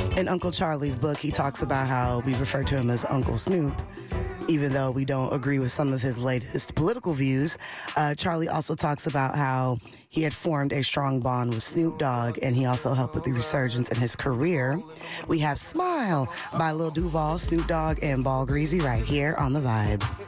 In Uncle Charlie's book, he talks about how we refer to him as Uncle Snoop. Even though we don't agree with some of his latest political views, Charlie also talks about how he had formed a strong bond with Snoop Dogg, and he also helped with the resurgence in his career. We have Smile by Lil Duval, Snoop Dogg, and Ball Greasy right here on The Vibe.